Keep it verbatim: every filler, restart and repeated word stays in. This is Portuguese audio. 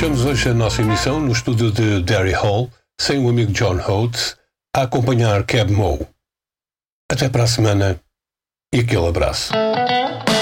Fechamos hoje a nossa emissão no estúdio de Derry Hall, sem o amigo John Oates, a acompanhar Keb Mo. Até para a semana e aquele abraço.